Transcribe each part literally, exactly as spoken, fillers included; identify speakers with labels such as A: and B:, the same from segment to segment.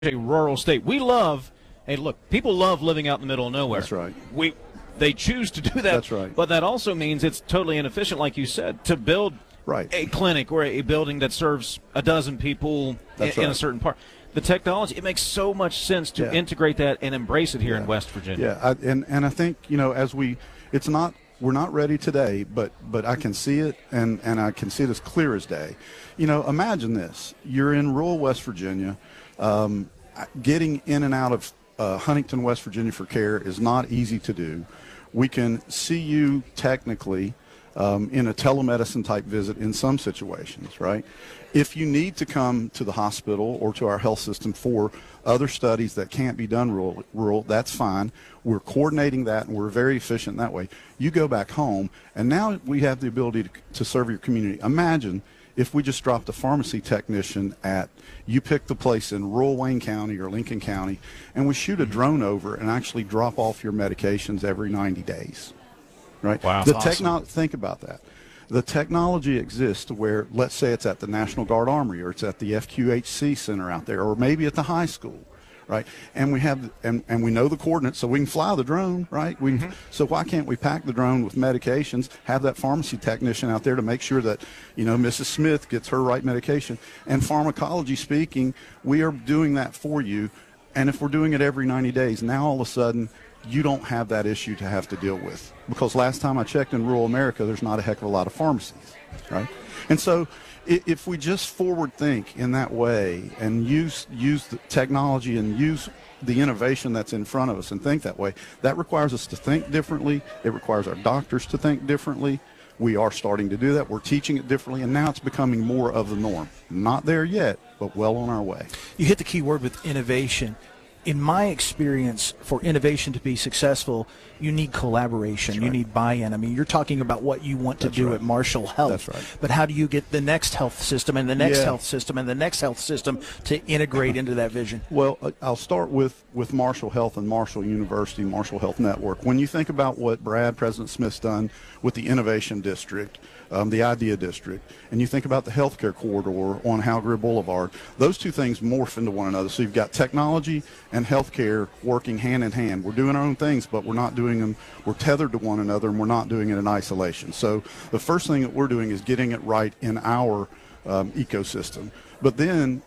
A: a rural state. We love, hey, look, people love living out in the middle of nowhere.
B: That's right.
A: We, they choose to do that.
B: That's right.
A: But that also means it's totally inefficient, like you said, to build
B: right.
A: a clinic or a building that serves a dozen people in,
B: right.
A: in a certain part. The technology, it makes so much sense to
B: yeah.
A: integrate that and embrace it here
B: yeah.
A: in West Virginia.
B: Yeah, I, and, and I think, you know, as we, it's not, we're not ready today, but but I can see it, and, and I can see it as clear as day. You know, imagine this. You're in rural West Virginia. Um, getting in and out of uh, Huntington, West Virginia for care is not easy to do. We can see you technically um, in a telemedicine type visit in some situations, right? If you need to come to the hospital or to our health system for other studies that can't be done rural, rural, that's fine. We're coordinating that, and we're very efficient that way. You go back home, and now we have the ability to, to serve your community. Imagine if we just dropped a pharmacy technician at, you pick the place in rural Wayne County or Lincoln County, and we shoot a drone over and actually drop off your medications every ninety days, right?
A: Wow.
B: The
A: Awesome.
B: techno- think about that. The technology exists to where, let's say it's at the National Guard Armory, or it's at the F Q H C Center out there, or maybe at the high school, right? And we have, and, and we know the coordinates, so we can fly the drone, right? We, mm-hmm. So why can't we pack the drone with medications, have that pharmacy technician out there to make sure that, you know, Missus Smith gets her right medication? And pharmacology speaking, we are doing that for you. And if we're doing it every ninety days, now all of a sudden, you don't have that issue to have to deal with. Because last time I checked in rural America, there's not a heck of a lot of pharmacies, right? And so if we just forward think in that way and use use the technology and use the innovation that's in front of us and think that way, that requires us to think differently. It requires our doctors to think differently. We are starting to do that. We're teaching it differently, and now it's becoming more of the norm. Not there yet, but well on our way.
C: You hit the key word with innovation. In my experience, for innovation to be successful, you need collaboration.
B: Right.
C: You need buy-in. I mean, you're talking about what you want to
B: That's
C: do
B: right.
C: at Marshall Health.
B: That's right.
C: But how do you get the next health system and the next
B: yeah.
C: health system and the next health system to integrate into that vision?
B: Well, I'll start with, with Marshall Health and Marshall University, Marshall Health Network. When you think about what Brad, President Smith's done with the Innovation District, Um, the Idea District, and you think about the healthcare corridor on Hal Greer Boulevard, those two things morph into one another. So you've got technology and healthcare working hand in hand. We're doing our own things, but we're not doing them, we're tethered to one another, and we're not doing it in isolation. So the first thing that we're doing is getting it right in our um, ecosystem. But then,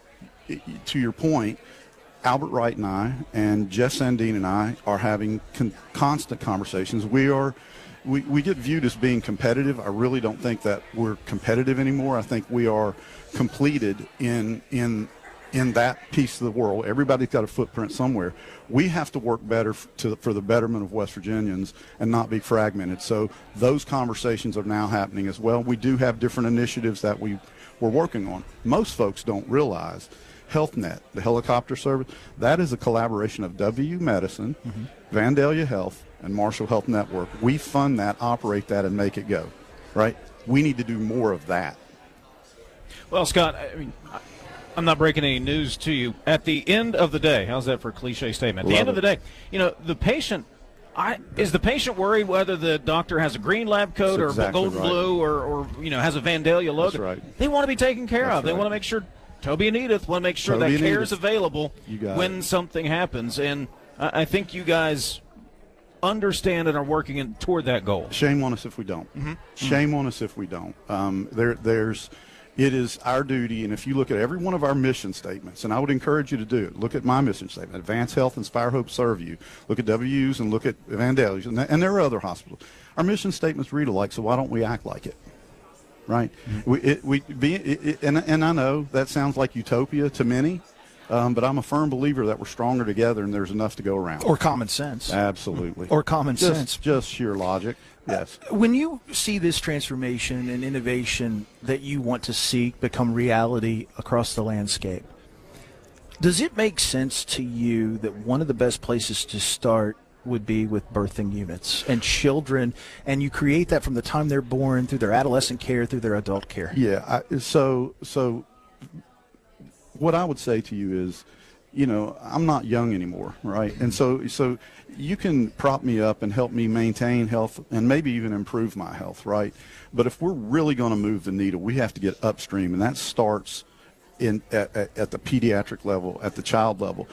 B: to your point, Albert Wright and I and Jeff Sandine and I are having con- constant conversations. We are We, we get viewed as being competitive. I really don't think that we're competitive anymore. I think we are completed in in in that piece of the world. Everybody's got a footprint somewhere. We have to work better f- to, for the betterment of West Virginians and not be fragmented. So those conversations are now happening as well. We do have different initiatives that we, we're working on. Most folks don't realize HealthNet, the helicopter service, that is a collaboration of W Medicine, mm-hmm. Vandalia Health, and Marshall Health Network. We fund that, operate that, and make it go, right? We need to do more of that.
A: Well, Scott, I mean, I'm not breaking any news to you. At the end of the day, how's that for a cliche statement? At the
B: Love
A: end of
B: it.
A: the day, you know, the patient, I, is the patient worried whether the doctor has a green lab coat
B: That's
A: or
B: exactly
A: golden
B: right.
A: blue or, or, you know, has a Vandalia logo?
B: That's right.
A: They want to be taken care
B: That's
A: of. They
B: right.
A: want to make sure Toby and Edith want to make sure
B: Toby
A: that
B: and
A: care is
B: Edith.
A: available
B: You got
A: when
B: it.
A: something happens. And I, I think you guys understand and are working in, toward that goal.
B: Shame on us if we don't.
A: Mm-hmm.
B: Shame mm-hmm. on us if we don't. Um, there, there's, it is our duty, and if you look at every one of our mission statements, and I would encourage you to do it, look at my mission statement, Advance Health, Inspire Hope, Serve You. Look at W U's and look at Vandalia's, and, and there are other hospitals. Our mission statements read alike, so why don't we act like it? Right? Mm-hmm. We, it, we be, it, it, and, and I know that sounds like utopia to many, um, but I'm a firm believer that we're stronger together and there's enough to go around.
C: Or common sense.
B: Absolutely.
C: Or common
B: just,
C: sense.
B: Just sheer logic. Yes.
C: Uh, when you see this transformation and innovation that you want to see become reality across the landscape, does it make sense to you that one of the best places to start would be with birthing units and children, and you create that from the time they're born through their adolescent care, through their adult care?
B: Yeah. I, so, so what I would say to you is, you know, I'm not young anymore, right? And so, so you can prop me up and help me maintain health and maybe even improve my health, right? But if we're really going to move the needle, we have to get upstream, and that starts in at, at, at the pediatric level, at the child level.